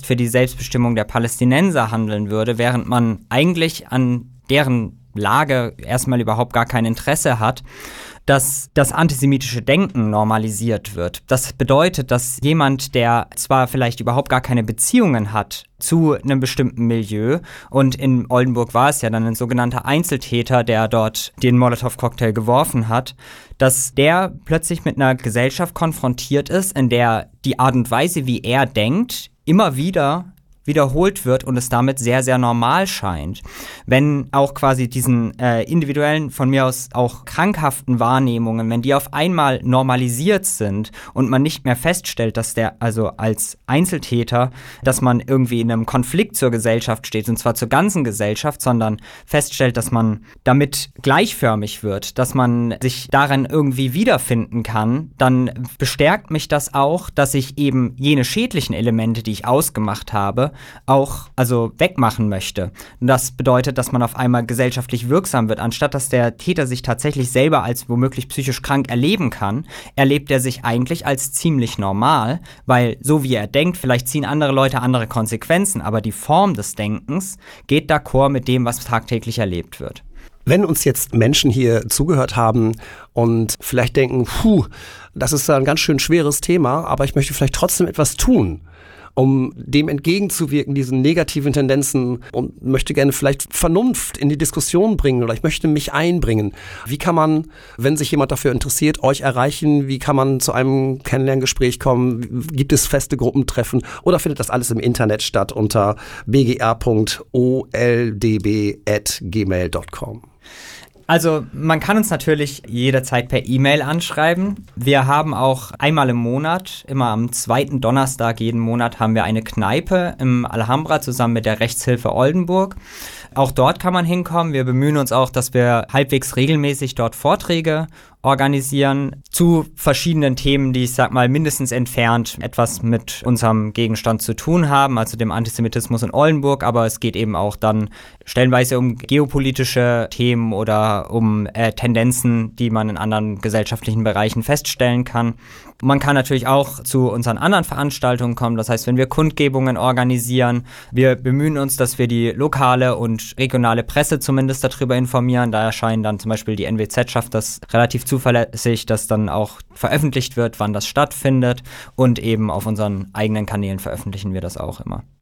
für die Selbstbestimmung der Palästinenser handeln würde, während man eigentlich an deren Lage erstmal überhaupt gar kein Interesse hat, dass das antisemitische Denken normalisiert wird. Das bedeutet, dass jemand, der zwar vielleicht überhaupt gar keine Beziehungen hat zu einem bestimmten Milieu, und in Oldenburg war es ja dann ein sogenannter Einzeltäter, der dort den Molotow-Cocktail geworfen hat, dass der plötzlich mit einer Gesellschaft konfrontiert ist, in der die Art und Weise, wie er denkt, immer wieder wiederholt wird und es damit sehr, sehr normal scheint. Wenn auch quasi diesen individuellen, von mir aus auch krankhaften Wahrnehmungen, wenn die auf einmal normalisiert sind und man nicht mehr feststellt, dass der, also als Einzeltäter, dass man irgendwie in einem Konflikt zur Gesellschaft steht, und zwar zur ganzen Gesellschaft, sondern feststellt, dass man damit gleichförmig wird, dass man sich darin irgendwie wiederfinden kann, dann bestärkt mich das auch, dass ich eben jene schädlichen Elemente, die ich ausgemacht habe, auch wegmachen möchte. Und das bedeutet, dass man auf einmal gesellschaftlich wirksam wird. Anstatt dass der Täter sich tatsächlich selber als womöglich psychisch krank erleben kann, erlebt er sich eigentlich als ziemlich normal, weil so wie er denkt, vielleicht ziehen andere Leute andere Konsequenzen, aber die Form des Denkens geht d'accord mit dem, was tagtäglich erlebt wird. Wenn uns jetzt Menschen hier zugehört haben und vielleicht denken, das ist ein ganz schön schweres Thema, aber ich möchte vielleicht trotzdem etwas tun, um dem entgegenzuwirken, diesen negativen Tendenzen, und möchte gerne vielleicht Vernunft in die Diskussion bringen oder ich möchte mich einbringen. Wie kann man, wenn sich jemand dafür interessiert, euch erreichen? Wie kann man zu einem Kennenlerngespräch kommen? Gibt es feste Gruppentreffen oder findet das alles im Internet statt unter bga.oldb@gmail.com? Also man kann uns natürlich jederzeit per E-Mail anschreiben. Wir haben auch einmal im Monat, immer am 2. Donnerstag jeden Monat, haben wir eine Kneipe im Alhambra zusammen mit der Rechtshilfe Oldenburg. Auch dort kann man hinkommen. Wir bemühen uns auch, dass wir halbwegs regelmäßig dort Vorträge organisieren zu verschiedenen Themen, die, ich sag mal, mindestens entfernt etwas mit unserem Gegenstand zu tun haben, also dem Antisemitismus in Oldenburg, aber es geht eben auch dann stellenweise um geopolitische Themen oder um Tendenzen, die man in anderen gesellschaftlichen Bereichen feststellen kann. Man kann natürlich auch zu unseren anderen Veranstaltungen kommen, das heißt, wenn wir Kundgebungen organisieren, wir bemühen uns, dass wir die lokale und regionale Presse zumindest darüber informieren. Da erscheinen dann zum Beispiel die NWZ schafft das relativ zuverlässig, dass dann auch veröffentlicht wird, wann das stattfindet, und eben auf unseren eigenen Kanälen veröffentlichen wir das auch immer.